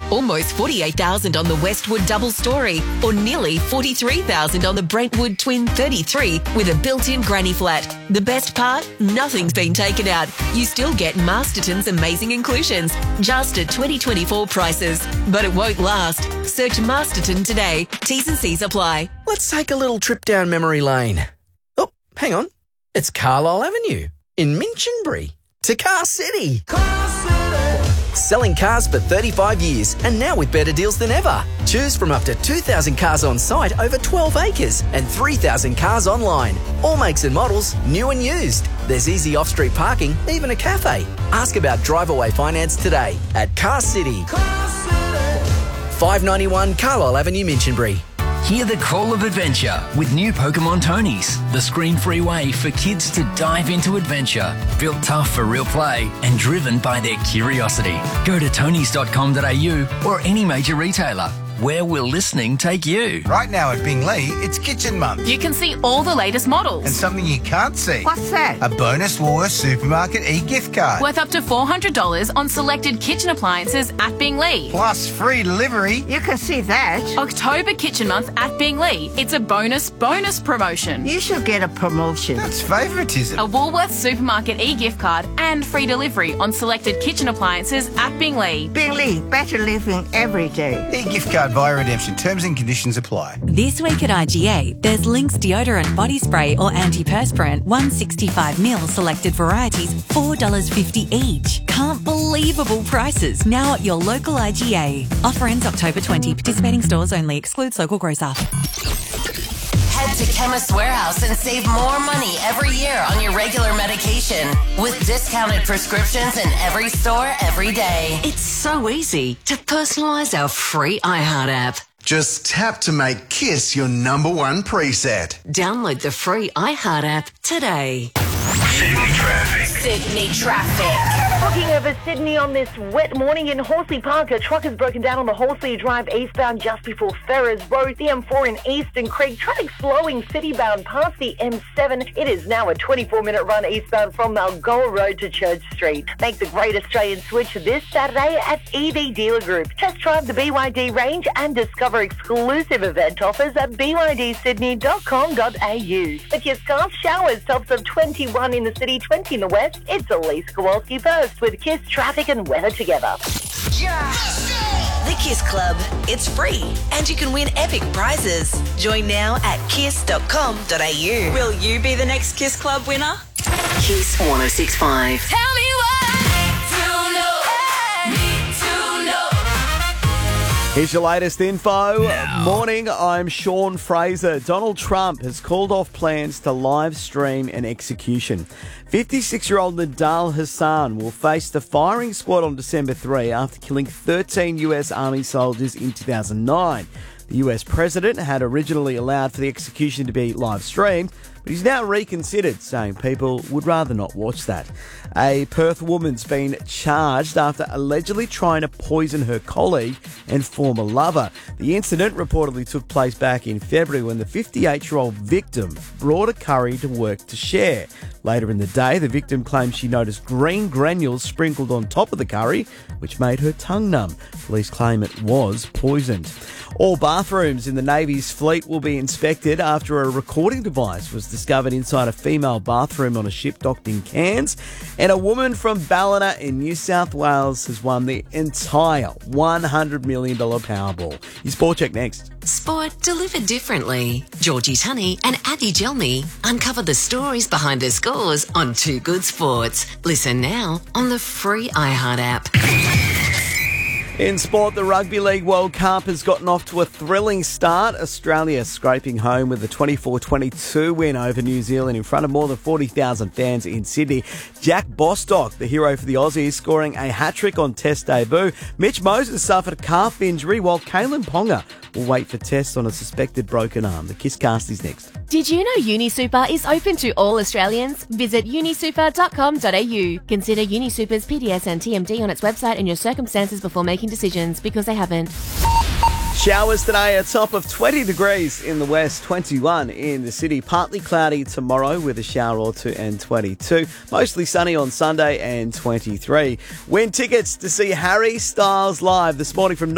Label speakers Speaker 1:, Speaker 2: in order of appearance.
Speaker 1: Almost $48,000 on the Westwood double story, or nearly $43,000 on the Brentwood Twin 33 with a built-in granny flat. The best part? Nothing's been taken out. You still get Masterton's amazing inclusions, just at 2024 prices. But it won't last. Search Masterton today. T's and C's apply.
Speaker 2: Let's take a little trip down memory lane. Oh, hang on. It's Carlisle Avenue in Minchinbury to Car City. Selling cars for 35 years and now with better deals than ever. Choose from up to 2,000 cars on site over 12 acres and 3,000 cars online. All makes and models, new and used. There's easy off-street parking, even a cafe. Ask about drive-away finance today at Car City. 591 Carlisle Avenue, Minchinbury.
Speaker 3: Hear the call of adventure with new Pokemon Tonies, the screen-free way for kids to dive into adventure. Built tough for real play and driven by their curiosity. Go to tonys.com.au or any major retailer. Where will listening take you?
Speaker 4: Right now at Bingley, it's Kitchen Month.
Speaker 5: You can see all the latest models.
Speaker 4: And something you can't see.
Speaker 6: What's that?
Speaker 4: A bonus Woolworths Supermarket e-gift card.
Speaker 5: Worth up to $400 on selected kitchen appliances at Bingley.
Speaker 4: Plus free delivery.
Speaker 6: You can see that.
Speaker 5: October Kitchen Month at Bingley. It's a bonus promotion.
Speaker 6: You should get a promotion.
Speaker 4: That's favouritism.
Speaker 5: A Woolworths Supermarket e-gift card and free delivery on selected kitchen appliances at Bingley.
Speaker 6: Bingley, better living every day.
Speaker 4: E-gift card via redemption. Terms and conditions apply.
Speaker 7: This week at IGA, there's Lynx deodorant body spray or antiperspirant, 165ml selected varieties, $4.50 each. Can't believable prices now at your local IGA. Offer ends October 20. Participating stores only. Excludes local grocer.
Speaker 8: Head to Chemist Warehouse and save more money every year on your regular medication with discounted prescriptions in every store every day.
Speaker 9: It's so easy to personalise our free iHeart app.
Speaker 10: Just tap to make KISS your number one preset.
Speaker 9: Download the free iHeart app today.
Speaker 11: Sydney traffic.
Speaker 12: Sydney traffic. Looking over Sydney on this wet morning in Horsley Park, a truck has broken down on the Horsley Drive eastbound just before Ferrers Road. The M4 in Eastern Creek, traffic slowing city-bound past the M7. It is now a 24-minute run eastbound from Malgoa Road to Church Street. Make the Great Australian Switch this Saturday at EV Dealer Group. Test drive the BYD range and discover exclusive event offers at bydsydney.com.au. The KISS Scarf Showers tops of 21 in the city, 20 in the west. It's Elise Kowalski first with KISS traffic and weather together.
Speaker 1: The KISS Club. It's free and you can win epic prizes. Join now at kiss.com.au. Will you be the next KISS Club winner?
Speaker 9: KISS 106.5.
Speaker 5: Tell me
Speaker 13: Here's your latest info. Morning, I'm Sean Fraser. Donald Trump has called off plans to live stream an execution. 56-year-old Nidal Hassan will face the firing squad on December 3 after killing 13 US Army soldiers in 2009. The US president had originally allowed for the execution to be live streamed, but he's now reconsidered, saying people would rather not watch that. A Perth woman's been charged after allegedly trying to poison her colleague and former lover. The incident reportedly took place back in February when the 58-year-old victim brought a curry to work to share. Later in the day, the victim claimed she noticed green granules sprinkled on top of the curry, which made her tongue numb. Police claim it was poisoned. All bathrooms in the Navy's fleet will be inspected after a recording device was discovered inside a female bathroom on a ship docked in Cairns. And a woman from Ballina in New South Wales has won the entire $100 million Powerball. Your Sport Check next.
Speaker 9: Sport delivered differently. Georgie Tunney and Abby Gelmy uncover the stories behind the scores on Too Good Sports. Listen now on the free iHeart app.
Speaker 13: In sport, the Rugby League World Cup has gotten off to a thrilling start. Australia scraping home with a 24-22 win over New Zealand in front of more than 40,000 fans in Sydney. Jack Bostock, the hero for the Aussies, scoring a hat-trick on Test debut. Mitch Moses suffered a calf injury, while Kalen Ponga will wait for tests on a suspected broken arm. The KISScast is next.
Speaker 14: Did you know UniSuper is open to all Australians? Visit unisuper.com.au. Consider UniSuper's PDS and TMD on its website and your circumstances before making decisions, because they haven't.
Speaker 13: Showers today, a top of 20 degrees in the west, 21 in the city. Partly cloudy tomorrow with a shower or two and 22. Mostly sunny on Sunday and 23. Win tickets to see Harry Styles live this morning from